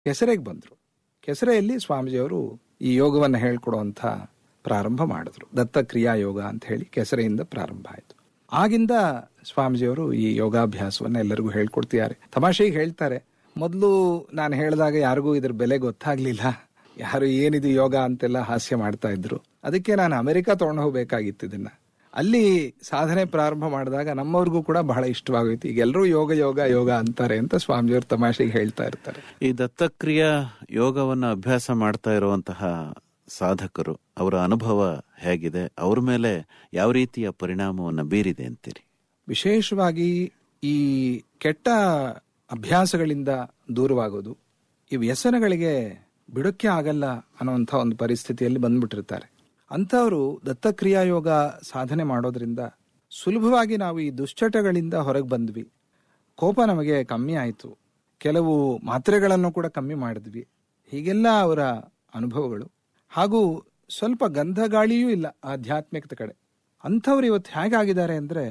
ಕೆಸರೆಗೆ ಬಂದರು. ಕೆಸರೆಯಲ್ಲಿ ಸ್ವಾಮೀಜಿಯವರು ಈ ಯೋಗವನ್ನು ಹೇಳ್ಕೊಡುವಂಥ ಪ್ರಾರಂಭ ಮಾಡಿದ್ರು. ದತ್ತಕ್ರಿಯಾ ಯೋಗ ಅಂತ ಹೇಳಿ ಕೆಸರೆಯಿಂದ ಪ್ರಾರಂಭ ಆಯಿತು. ಆಗಿಂದ ಸ್ವಾಮೀಜಿಯವರು ಈ ಯೋಗಾಭ್ಯಾಸವನ್ನು ಎಲ್ಲರಿಗೂ ಹೇಳ್ಕೊಡ್ತಿದ್ದಾರೆ. ತಮಾಷೆಗೆ ಹೇಳ್ತಾರೆ, ಮೊದಲು ನಾನು ಹೇಳಿದಾಗ ಯಾರಿಗೂ ಇದ್ರ ಬೆಲೆ ಗೊತ್ತಾಗ್ಲಿಲ್ಲ, ಯಾರು ಏನಿದು ಯೋಗ ಅಂತೆಲ್ಲ ಹಾಸ್ಯ ಮಾಡ್ತಾ ಇದ್ರು. ಅದಕ್ಕೆ ನಾನು ಅಮೆರಿಕ ತಗೊಂಡು ಹೋಗ್ಬೇಕಾಗಿತ್ತು ಇದನ್ನ. ಅಲ್ಲಿ ಸಾಧನೆ ಪ್ರಾರಂಭ ಮಾಡಿದಾಗ ನಮ್ಮವ್ರಿಗೂ ಕೂಡ ಬಹಳ ಇಷ್ಟವಾಗೋಯ್ತು. ಈಗ ಎಲ್ಲರೂ ಯೋಗ ಯೋಗ ಯೋಗ ಅಂತಾರೆ ಅಂತ ಸ್ವಾಮೀಜಿಯವರು ತಮಾಷೆಗೆ ಹೇಳ್ತಾ ಇರ್ತಾರೆ. ಈ ದತ್ತಕ್ರಿಯಾ ಯೋಗವನ್ನು ಅಭ್ಯಾಸ ಮಾಡ್ತಾ ಇರುವಂತಹ ಸಾಧಕರು, ಅವರ ಅನುಭವ ಹೇಗಿದೆ, ಅವ್ರ ಮೇಲೆ ಯಾವ ರೀತಿಯ ಪರಿಣಾಮವನ್ನು ಬೀರಿದೆ ಅಂತೀರಿ? ವಿಶೇಷವಾಗಿ ಈ ಕೆಟ್ಟ ಅಭ್ಯಾಸಗಳಿಂದ ದೂರವಾಗೋದು, ಈ ವ್ಯಸನಗಳಿಗೆ ಬಿಡೋಕ್ಕೆ ಆಗಲ್ಲ ಅನ್ನುವಂಥ ಒಂದು ಪರಿಸ್ಥಿತಿಯಲ್ಲಿ ಬಂದ್ಬಿಟ್ಟಿರ್ತಾರೆ. ಅಂಥವರು ದತ್ತಕ್ರಿಯಾ ಯೋಗ ಸಾಧನೆ ಮಾಡೋದ್ರಿಂದ ಸುಲಭವಾಗಿ ನಾವು ಈ ದುಶ್ಚಟಗಳಿಂದ ಹೊರಗೆ ಬಂದ್ವಿ. ಕೋಪ ನಮಗೆ ಕಮ್ಮಿ ಆಯಿತು, ಕೆಲವು ಮಾತ್ರೆಗಳನ್ನು ಕೂಡ ಕಮ್ಮಿ ಮಾಡಿದ್ವಿ. ಹೀಗೆಲ್ಲ ಅವರ ಅನುಭವಗಳು. ಹಾಗೂ ಸ್ವಲ್ಪ ಗಂಧ ಗಾಳಿಯೂ ಇಲ್ಲ ಆಧ್ಯಾತ್ಮಿಕತೆ ಕಡೆ. ಅಂಥವ್ರು ಇವತ್ತು ಹೇಗಾಗಿದ್ದಾರೆ ಅಂದರೆ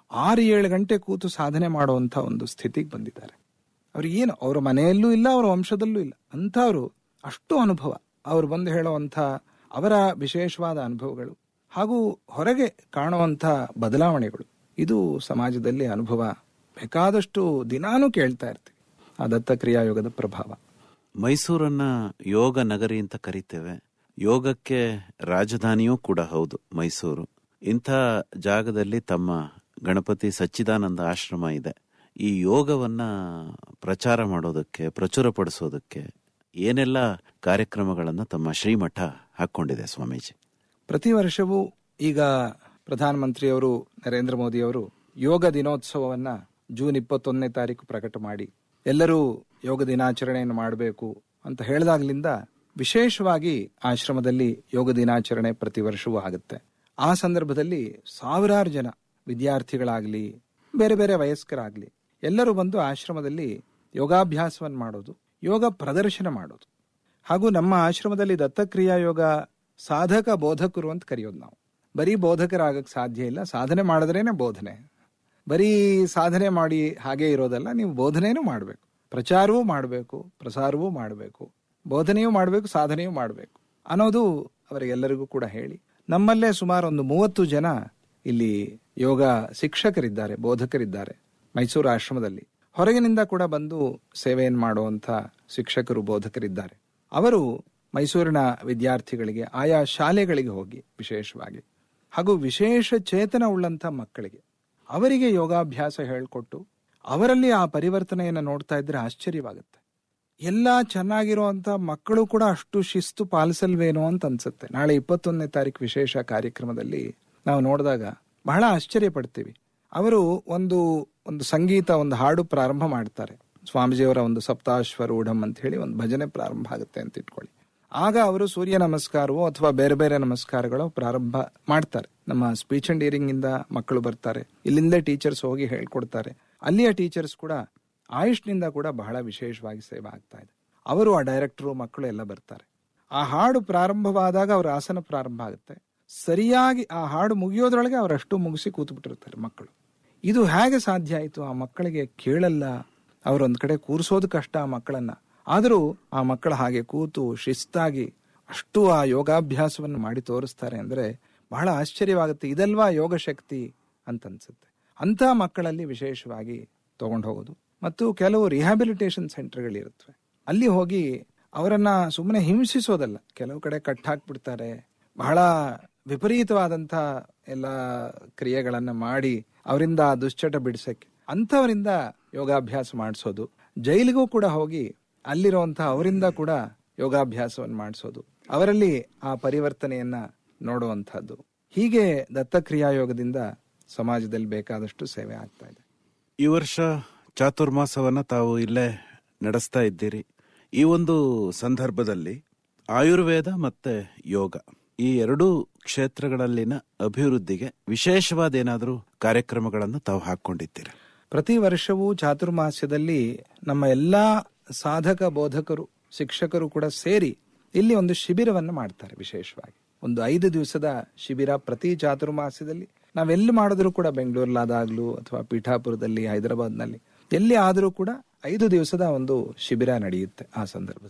6-7 ಗಂಟೆ ಕೂತು ಸಾಧನೆ ಮಾಡುವಂಥ ಒಂದು ಸ್ಥಿತಿಗೆ ಬಂದಿದ್ದಾರೆ. ಅವ್ರಿಗೇನು ಅವರ ಮನೆಯಲ್ಲೂ ಇಲ್ಲ, ಅವರ ವಂಶದಲ್ಲೂ ಇಲ್ಲ. ಅಂಥವ್ರು ಅಷ್ಟು ಅನುಭವ, ಅವ್ರು ಬಂದು ಹೇಳುವಂಥ ಅವರ ವಿಶೇಷವಾದ ಅನುಭವಗಳು ಹಾಗೂ ಹೊರಗೆ ಕಾಣುವಂಥ ಬದಲಾವಣೆಗಳು, ಇದು ಸಮಾಜದಲ್ಲಿ ಅನುಭವ ಬೇಕಾದಷ್ಟು ದಿನಾನೂ ಕೇಳ್ತಾ ಇರ್ತೀವಿ. ಆ ದತ್ತಕ್ರಿಯಾ ಯೋಗದ ಪ್ರಭಾವ. ಮೈಸೂರನ್ನ ಯೋಗ ನಗರಿ ಅಂತ ಕರಿತೇವೆ. ಯೋಗಕ್ಕೆ ರಾಜಧಾನಿಯೂ ಕೂಡ ಹೌದು ಮೈಸೂರು. ಇಂಥ ಜಾಗದಲ್ಲಿ ತಮ್ಮ ಗಣಪತಿ ಸಚ್ಚಿದಾನಂದ ಆಶ್ರಮ ಇದೆ. ಈ ಯೋಗವನ್ನ ಪ್ರಚಾರ ಮಾಡೋದಕ್ಕೆ, ಪ್ರಚುರಪಡಿಸೋದಕ್ಕೆ ಏನೆಲ್ಲ ಕಾರ್ಯಕ್ರಮಗಳನ್ನು ತಮ್ಮ ಶ್ರೀಮಠ ಹಾಕೊಂಡಿದೆ ಸ್ವಾಮೀಜಿ? ಪ್ರತಿ ವರ್ಷವೂ ಈಗ ಪ್ರಧಾನಮಂತ್ರಿಯವರು ನರೇಂದ್ರ ಮೋದಿಯವರು ಯೋಗ ದಿನೋತ್ಸವವನ್ನ ಜೂನ್ 21ನೇ ತಾರೀಕು ಪ್ರಕಟ ಮಾಡಿ ಎಲ್ಲರೂ ಯೋಗ ದಿನಾಚರಣೆಯನ್ನು ಮಾಡಬೇಕು ಅಂತ ಹೇಳಿದಾಗ್ಲಿಂದ ವಿಶೇಷವಾಗಿ ಆಶ್ರಮದಲ್ಲಿ ಯೋಗ ದಿನಾಚರಣೆ ಪ್ರತಿ ವರ್ಷವೂ ಆಗುತ್ತೆ. ಆ ಸಂದರ್ಭದಲ್ಲಿ ಸಾವಿರಾರು ಜನ ವಿದ್ಯಾರ್ಥಿಗಳಾಗ್ಲಿ, ಬೇರೆ ಬೇರೆ ವಯಸ್ಕರಾಗ್ಲಿ, ಎಲ್ಲರೂ ಬಂದು ಆಶ್ರಮದಲ್ಲಿ ಯೋಗಾಭ್ಯಾಸವನ್ನು ಮಾಡೋದು, ಯೋಗ ಪ್ರದರ್ಶನ ಮಾಡೋದು. ಹಾಗೂ ನಮ್ಮ ಆಶ್ರಮದಲ್ಲಿ ದತ್ತಕ್ರಿಯಾ ಯೋಗ ಸಾಧಕ ಬೋಧಕರು ಅಂತ ಕರೆಯೋದು ನಾವು. ಬರೀ ಬೋಧಕರಾಗಕ್ಕೆ ಸಾಧ್ಯ ಇಲ್ಲ, ಸಾಧನೆ ಮಾಡಿದ್ರೇನೆ ಬೋಧನೆ. ಬರೀ ಸಾಧನೆ ಮಾಡಿ ಹಾಗೆ ಇರೋದಲ್ಲ, ನೀವು ಬೋಧನೆಯೂ ಮಾಡಬೇಕು, ಪ್ರಚಾರವೂ ಮಾಡಬೇಕು, ಪ್ರಸಾರವೂ ಮಾಡಬೇಕು, ಬೋಧನೆಯೂ ಮಾಡಬೇಕು, ಸಾಧನೆಯೂ ಮಾಡಬೇಕು ಅನ್ನೋದು ಅವರಿಗೆಲ್ಲರಿಗೂ ಕೂಡ ಹೇಳಿ, ನಮ್ಮಲ್ಲೇ ಸುಮಾರು ಒಂದು 30 ಜನ ಇಲ್ಲಿ ಯೋಗ ಶಿಕ್ಷಕರಿದ್ದಾರೆ, ಬೋಧಕರಿದ್ದಾರೆ ಮೈಸೂರು ಆಶ್ರಮದಲ್ಲಿ. ಹೊರಗಿನಿಂದ ಕೂಡ ಬಂದು ಸೇವೆಯನ್ನು ಮಾಡುವಂಥ ಶಿಕ್ಷಕರು, ಬೋಧಕರಿದ್ದಾರೆ. ಅವರು ಮೈಸೂರಿನ ವಿದ್ಯಾರ್ಥಿಗಳಿಗೆ, ಆಯಾ ಶಾಲೆಗಳಿಗೆ ಹೋಗಿ ವಿಶೇಷವಾಗಿ ಹಾಗೂ ವಿಶೇಷ ಚೇತನ ಉಳ್ಳಂಥ ಮಕ್ಕಳಿಗೆ ಅವರಿಗೆ ಯೋಗಾಭ್ಯಾಸ ಹೇಳಿಕೊಟ್ಟು ಅವರಲ್ಲಿ ಆ ಪರಿವರ್ತನೆಯನ್ನು ನೋಡ್ತಾ ಇದ್ರೆ ಆಶ್ಚರ್ಯವಾಗುತ್ತೆ. ಎಲ್ಲ ಚೆನ್ನಾಗಿರುವಂಥ ಮಕ್ಕಳು ಕೂಡ ಅಷ್ಟು ಶಿಸ್ತು ಪಾಲಿಸಲ್ವೇನೋ ಅಂತ ಅನ್ಸುತ್ತೆ. ನಾಳೆ 21ನೇ ತಾರೀಕು ವಿಶೇಷ ಕಾರ್ಯಕ್ರಮದಲ್ಲಿ ನಾವು ನೋಡಿದಾಗ ಬಹಳ ಆಶ್ಚರ್ಯ ಪಡ್ತೀವಿ. ಅವರು ಒಂದು ಸಂಗೀತ, ಒಂದು ಹಾಡು ಪ್ರಾರಂಭ ಮಾಡ್ತಾರೆ. ಸ್ವಾಮೀಜಿಯವರ ಒಂದು ಸಪ್ತಾಶ್ವರೂಢಂ ಅಂತ ಹೇಳಿ ಒಂದು ಭಜನೆ ಪ್ರಾರಂಭ ಆಗುತ್ತೆ ಅಂತ ಇಟ್ಕೊಳ್ಳಿ. ಆಗ ಅವರು ಸೂರ್ಯ ನಮಸ್ಕಾರವೋ ಅಥವಾ ಬೇರೆ ಬೇರೆ ನಮಸ್ಕಾರಗಳು ಪ್ರಾರಂಭ ಮಾಡ್ತಾರೆ. ನಮ್ಮ ಸ್ಪೀಚ್ ಅಂಡ್ ಹಿಯರಿಂಗ್ ಇಂದ ಮಕ್ಕಳು ಬರ್ತಾರೆ, ಇಲ್ಲಿಂದ ಟೀಚರ್ಸ್ ಹೋಗಿ ಹೇಳ್ಕೊಡ್ತಾರೆ. ಅಲ್ಲಿಯ ಟೀಚರ್ಸ್ ಕೂಡ ಆಯುಷ್ನಿಂದ ಕೂಡ ಬಹಳ ವಿಶೇಷವಾಗಿ ಸೇವೆ ಆಗ್ತಾ ಇದೆ. ಅವರು, ಆ ಡೈರೆಕ್ಟರು, ಮಕ್ಕಳು ಎಲ್ಲ ಬರ್ತಾರೆ. ಆ ಹಾಡು ಪ್ರಾರಂಭವಾದಾಗ ಅವರ ಆಸನ ಪ್ರಾರಂಭ ಆಗುತ್ತೆ. ಸರಿಯಾಗಿ ಆ ಹಾಡು ಮುಗಿಯೋದ್ರೊಳಗೆ ಅವರಷ್ಟು ಮುಗಿಸಿ ಕೂತು ಬಿಟ್ಟಿರ್ತಾರೆ ಮಕ್ಕಳು. ಇದು ಹೇಗೆ ಸಾಧ್ಯ ಆಯಿತು? ಆ ಮಕ್ಕಳಿಗೆ ಕೇಳಲ್ಲ, ಅವರೊಂದ್ ಕಡೆ ಕೂರಿಸೋದು ಕಷ್ಟ ಆ ಮಕ್ಕಳನ್ನ. ಆದರೂ ಆ ಮಕ್ಕಳು ಹಾಗೆ ಕೂತು ಶಿಸ್ತಾಗಿ ಅಷ್ಟು ಆ ಯೋಗಾಭ್ಯಾಸವನ್ನು ಮಾಡಿ ತೋರಿಸ್ತಾರೆ ಅಂದ್ರೆ ಬಹಳ ಆಶ್ಚರ್ಯವಾಗುತ್ತೆ. ಇದಲ್ವಾ ಯೋಗ ಶಕ್ತಿ ಅಂತ ಅನ್ಸುತ್ತೆ. ಅಂಥ ಮಕ್ಕಳಲ್ಲಿ ವಿಶೇಷವಾಗಿ ತಗೊಂಡು ಹೋಗೋದು. ಮತ್ತು ಕೆಲವು ರಿಹ್ಯಾಬಿಲಿಟೇಷನ್ ಸೆಂಟರ್ಗಳಿರುತ್ತವೆ, ಅಲ್ಲಿ ಹೋಗಿ ಅವರನ್ನ ಸುಮ್ಮನೆ ಹಿಂಸಿಸೋದಲ್ಲ, ಕೆಲವು ಕಡೆ ಕಟ್ಟಾಕ್ಬಿಡ್ತಾರೆ. ಬಹಳ ವಿಪರೀತವಾದಂಥ ಎಲ್ಲ ಕ್ರಿಯೆಗಳನ್ನ ಮಾಡಿ ಅವರಿಂದ ಆ ದುಶ್ಚಟ ಬಿಡಿಸಕ್ಕೆ ಅಂಥವರಿಂದ ಯೋಗಾಭ್ಯಾಸ ಮಾಡಿಸೋದು. ಜೈಲಿಗೂ ಕೂಡ ಹೋಗಿ ಅಲ್ಲಿರುವಂಥ ಅವರಿಂದ ಕೂಡ ಯೋಗಾಭ್ಯಾಸವನ್ನು ಮಾಡಿಸೋದು, ಅವರಲ್ಲಿ ಆ ಪರಿವರ್ತನೆಯನ್ನ ನೋಡುವಂಥದ್ದು. ಹೀಗೆ ದತ್ತಕ್ರಿಯಾ ಯೋಗದಿಂದ ಸಮಾಜದಲ್ಲಿ ಬೇಕಾದಷ್ಟು ಸೇವೆ ಆಗ್ತಾ ಇದೆ. ಈ ವರ್ಷ ಚಾತುರ್ಮಾಸವನ್ನ ತಾವು ಇಲ್ಲೇ ನಡೆಸ್ತಾ ಇದ್ದೀರಿ. ಈ ಒಂದು ಸಂದರ್ಭದಲ್ಲಿ ಆಯುರ್ವೇದ ಮತ್ತೆ ಯೋಗ, ಈ ಎರಡೂ ಕ್ಷೇತ್ರಗಳಲ್ಲಿನ ಅಭಿವೃದ್ಧಿಗೆ ವಿಶೇಷವಾದ ಏನಾದರೂ ಕಾರ್ಯಕ್ರಮಗಳನ್ನು ತಾವು ಹಾಕೊಂಡಿದ್ದೀರಾ? ಪ್ರತಿ ವರ್ಷವೂ ಚಾತುರ್ಮಾಸ್ಯದಲ್ಲಿ ನಮ್ಮ ಎಲ್ಲಾ ಸಾಧಕ ಬೋಧಕರು, ಶಿಕ್ಷಕರು ಕೂಡ ಸೇರಿ ಇಲ್ಲಿ ಒಂದು ಶಿಬಿರವನ್ನು ಮಾಡ್ತಾರೆ. ವಿಶೇಷವಾಗಿ ಒಂದು 5 ದಿವಸದ ಶಿಬಿರ ಪ್ರತಿ ಚಾತುರ್ಮಾಸ್ಯದಲ್ಲಿ ನಾವೆಲ್ಲಿ ಮಾಡಿದ್ರು ಕೂಡ, ಬೆಂಗಳೂರಲ್ಲಾದಾಗ್ಲೂ ಅಥವಾ ಪೀಠಾಪುರದಲ್ಲಿ, ಹೈದರಾಬಾದ್ನಲ್ಲಿ ಎಲ್ಲಿ ಆದರೂ ಕೂಡ 5 ದಿವಸದ ಒಂದು ಶಿಬಿರ ನಡೆಯುತ್ತೆ. ಆ ಸಂದರ್ಭದಲ್ಲಿ